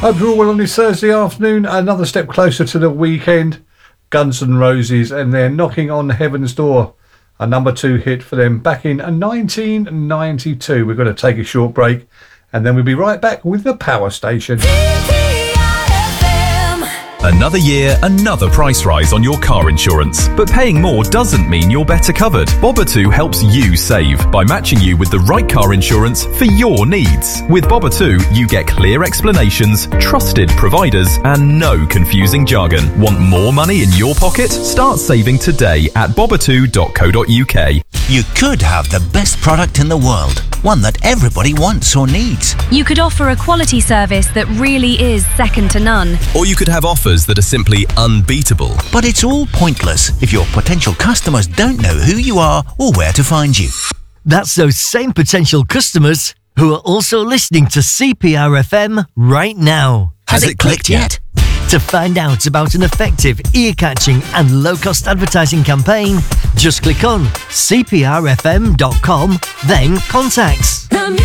Hope you're all well on this Thursday afternoon. Another step closer to the weekend. Guns N' Roses, and they're Knocking on Heaven's Door. A number 2 hit for them back in 1992. We're going to take a short break, and then we'll be right back with the Power Station. Another year, another price rise on your car insurance. But paying more doesn't mean you're better covered. Boba2 helps you save by matching you with the right car insurance for your needs. With Boba2, you get clear explanations, trusted providers, and no confusing jargon. Want more money in your pocket? Start saving today at boba2.co.uk. You could have the best product in the world, one that everybody wants or needs. You could offer a quality service that really is second to none. Or you could have offers that are simply unbeatable. But it's all pointless if your potential customers don't know who you are or where to find you. That's those same potential customers who are also listening to CPR FM right now. Has it clicked yet? To find out about an effective, ear-catching and low-cost advertising campaign, just click on cprfm.com, then contacts.